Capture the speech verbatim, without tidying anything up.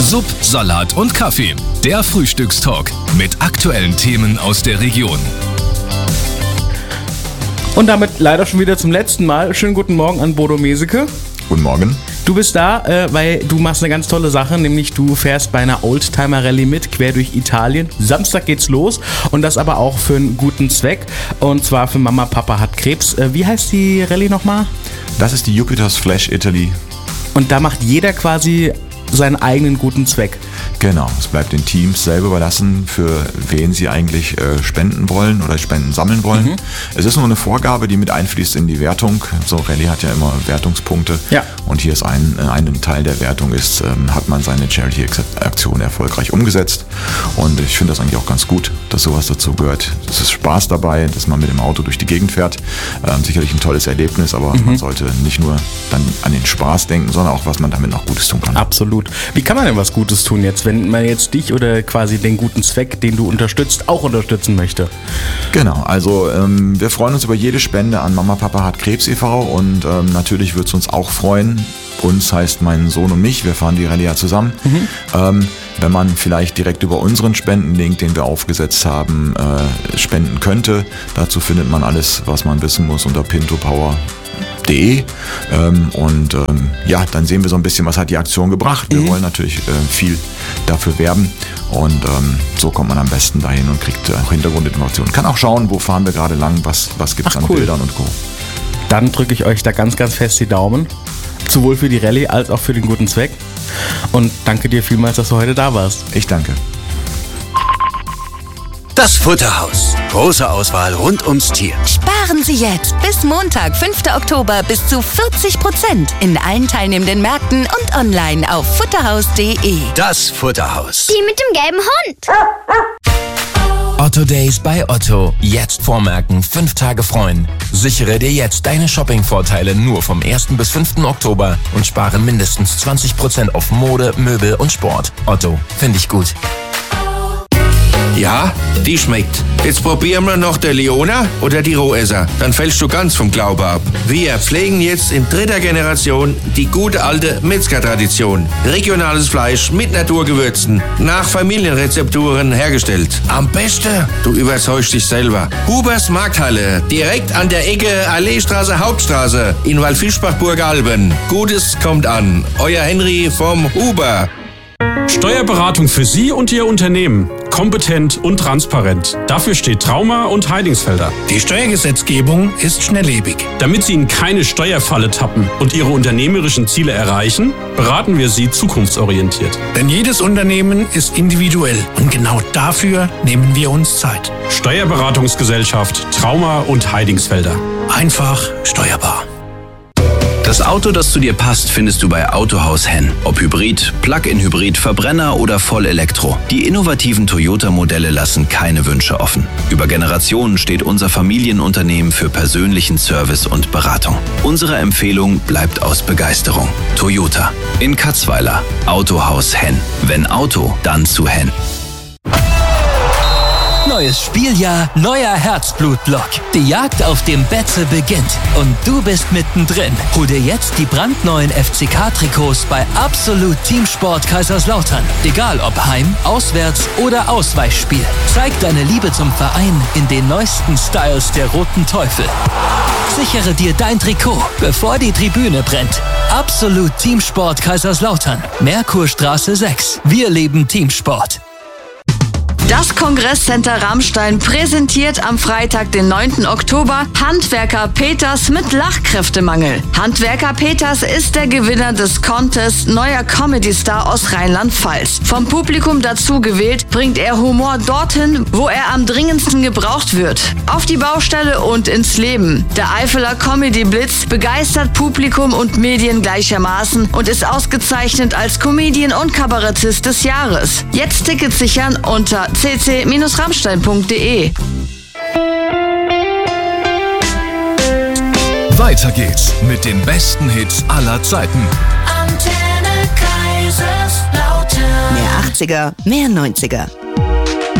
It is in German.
Sub, Salat und Kaffee. Der Frühstückstalk mit aktuellen Themen aus der Region. Und damit leider schon wieder zum letzten Mal. Schönen guten Morgen an Bodo Meseke. Guten Morgen. Du bist da, äh, weil du machst eine ganz tolle Sache, nämlich du fährst bei einer Oldtimer-Rallye mit, quer durch Italien. Samstag geht's los und das aber auch für einen guten Zweck. Und zwar für Mama, Papa hat Krebs. Äh, wie heißt die Rallye nochmal? Das ist die Jupiter's Flash Italy. Und da macht jeder quasi seinen eigenen guten Zweck. Genau, es bleibt den Teams selber überlassen, für wen sie eigentlich äh, spenden wollen oder Spenden sammeln wollen. Mhm. Es ist nur eine Vorgabe, die mit einfließt in die Wertung. So, Rallye hat ja immer Wertungspunkte. Ja. Und hier ist ein, ein Teil der Wertung, ist, ähm, hat man seine Charity-Aktion erfolgreich umgesetzt. Und ich finde das eigentlich auch ganz gut, dass sowas dazu gehört. Es ist Spaß dabei, dass man mit dem Auto durch die Gegend fährt. Ähm, sicherlich ein tolles Erlebnis, aber mhm. man sollte nicht nur dann an den Spaß denken, sondern auch, was man damit noch Gutes tun kann. Absolut. Wie kann man denn was Gutes tun jetzt, wenn man jetzt dich oder quasi den guten Zweck, den du unterstützt, auch unterstützen möchte? Genau, also ähm, wir freuen uns über jede Spende an Mama, Papa hat Krebs e V und ähm, natürlich würde es uns auch freuen. Uns heißt mein Sohn und mich, wir fahren die Rallye ja zusammen. Mhm. Ähm, wenn man vielleicht direkt über unseren Spendenlink, den wir aufgesetzt haben, äh, spenden könnte. Dazu findet man alles, was man wissen muss, unter pintopower punkt de. Ähm, und ähm, ja, dann sehen wir so ein bisschen, was hat die Aktion gebracht. Wir mhm. wollen natürlich äh, viel dafür werben und ähm, so kommt man am besten dahin und kriegt äh, Hintergrundinformationen. Kann auch schauen, wo fahren wir gerade lang, was, was gibt es an cool. Bildern und Co. Dann drücke ich euch da ganz, ganz fest die Daumen. Sowohl für die Rallye als auch für den guten Zweck. Und danke dir vielmals, dass du heute da warst. Ich danke. Das Futterhaus. Große Auswahl rund ums Tier. Sparen Sie jetzt bis Montag, fünften Oktober, bis zu vierzig Prozent in allen teilnehmenden Märkten und online auf futterhaus punkt de. Das Futterhaus. Die mit dem gelben Hund. Otto Days bei Otto. Jetzt vormerken, fünf Tage freuen. Sichere dir jetzt deine Shopping-Vorteile nur vom ersten bis fünften Oktober und spare mindestens zwanzig Prozent auf Mode, Möbel und Sport. Otto, finde ich gut. Ja, die schmeckt. Jetzt probieren wir noch der Leona oder die Rohesser. Dann fällst du ganz vom Glaube ab. Wir pflegen jetzt in dritter Generation die gute alte Metzger-Tradition. Regionales Fleisch mit Naturgewürzen, nach Familienrezepturen hergestellt. Am besten, du überzeugst dich selber. Hubers Markthalle, direkt an der Ecke Alleestraße, Hauptstraße in Waldfischbach-Burgalben. Gutes kommt an. Euer Henry vom Huber. Steuerberatung für Sie und Ihr Unternehmen. Kompetent und transparent. Dafür steht Trauma und Heidingsfelder. Die Steuergesetzgebung ist schnelllebig. Damit Sie in keine Steuerfalle tappen und Ihre unternehmerischen Ziele erreichen, beraten wir Sie zukunftsorientiert. Denn jedes Unternehmen ist individuell und genau dafür nehmen wir uns Zeit. Steuerberatungsgesellschaft Trauma und Heidingsfelder. Einfach steuerbar. Das Auto, das zu dir passt, findest du bei Autohaus Henn. Ob Hybrid, Plug-in-Hybrid, Verbrenner oder Vollelektro. Die innovativen Toyota-Modelle lassen keine Wünsche offen. Über Generationen steht unser Familienunternehmen für persönlichen Service und Beratung. Unsere Empfehlung bleibt aus Begeisterung. Toyota. In Katzweiler. Autohaus Henn. Wenn Auto, dann zu Henn. Neues Spieljahr, neuer Herzblut-Block. Die Jagd auf dem Betze beginnt und du bist mittendrin. Hol dir jetzt die brandneuen F C K-Trikots bei Absolut Teamsport Kaiserslautern. Egal ob Heim-, Auswärts- oder Ausweichspiel. Zeig deine Liebe zum Verein in den neuesten Styles der Roten Teufel. Sichere dir dein Trikot, bevor die Tribüne brennt. Absolut Teamsport Kaiserslautern. Merkurstraße sechs. Wir leben Teamsport. Das Kongresscenter Rammstein präsentiert am Freitag, den neunten Oktober, Handwerker Peters mit Lachkräftemangel. Handwerker Peters ist der Gewinner des Contests Neuer Comedy-Star aus Rheinland-Pfalz. Vom Publikum dazu gewählt, bringt er Humor dorthin, wo er am dringendsten gebraucht wird. Auf die Baustelle und ins Leben. Der Eifeler Comedy-Blitz begeistert Publikum und Medien gleichermaßen und ist ausgezeichnet als Comedian und Kabarettist des Jahres. Jetzt Tickets sichern unter c c Bindestrich rammstein punkt de. Weiter geht's mit den besten Hits aller Zeiten. Antenne Kaiserslautern. Mehr achtziger, mehr neunziger.